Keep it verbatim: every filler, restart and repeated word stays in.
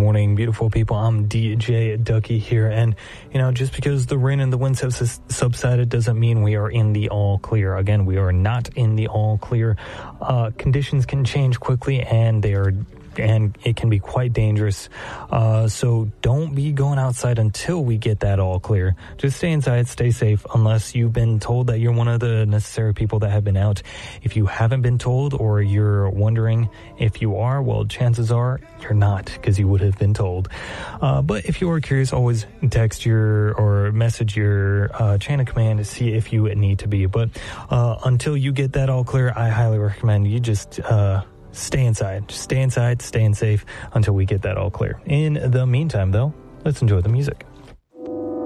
morning, beautiful people. I'm D J Ducky here, and, you know, just because the rain and the winds have sus- subsided doesn't mean we are in the all clear. Again, we are not in the all clear. Uh, conditions can change quickly, and they are and it can be quite dangerous. Uh, so don't be going outside until we get that all clear. Just stay inside, stay safe, unless you've been told that you're one of the necessary people that have been out. If you haven't been told, or you're wondering if you are, well, chances are you're not, because you would have been told. Uh, but if you are curious, always text your or message your uh, chain of command to see if you need to be. But uh, until you get that all clear, I highly recommend you just uh, stay inside. Just stay inside, staying safe until we get that all clear. In the meantime, though, let's enjoy the music.